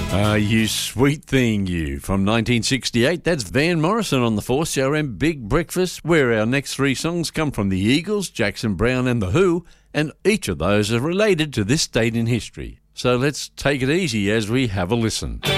You sweet thing, you. From 1968, that's Van Morrison on the 4CRM Big Breakfast, where our next three songs come from the Eagles, Jackson Browne and The Who, and each of those are related to this date in history. So let's take it easy as we have a listen.